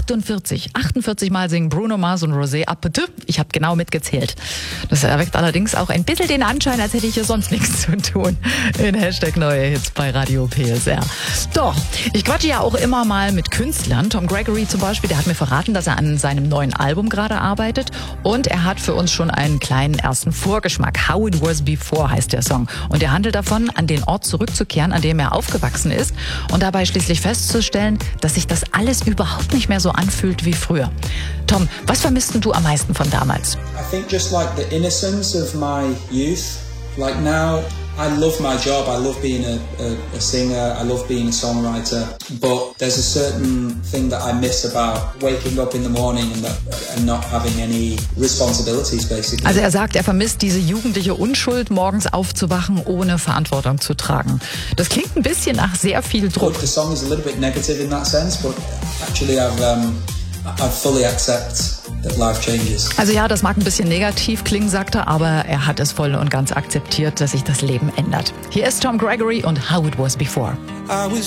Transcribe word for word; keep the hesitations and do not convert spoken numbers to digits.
achtundvierzig. achtundvierzig Mal singen Bruno Mars und Rosé Appetit. Ich habe genau mitgezählt. Das erweckt allerdings auch ein bisschen den Anschein, als hätte ich hier sonst nichts zu tun. In Hashtag Neue Hits bei Radio P S R. Doch, ich quatsche ja auch immer mal mit Künstlern. Tom Gregory zum Beispiel, der hat mir verraten, dass er an seinem neuen Album gerade arbeitet. Und er hat für uns schon einen kleinen ersten Vorgeschmack. How It Was Before heißt der Song. Und er handelt davon, an den Ort zurückzukehren, an dem er aufgewachsen ist. Und dabei schließlich festzustellen, dass sich das alles überhaupt nicht mehr so anfühlt wie früher. Tom, was vermisst du am meisten von damals? I think just like the innocence of my youth. Like now, I love my job. I love being a, a, a singer. I love being a songwriter. But there's a certain thing that I miss about waking up in the morning and, that, and not having any responsibilities, basically. Also er sagt, er vermisst diese jugendliche Unschuld, morgens aufzuwachen, ohne Verantwortung zu tragen. Das klingt ein bisschen nach sehr viel Druck. The song is a little bit negative in that sense, but actually I've um, I fully accept that life changes. Also ja, das mag ein bisschen negativ klingen, sagt er, aber er hat es voll und ganz akzeptiert, dass sich das Leben ändert. Hier ist Tom Gregory und How It Was Before. I was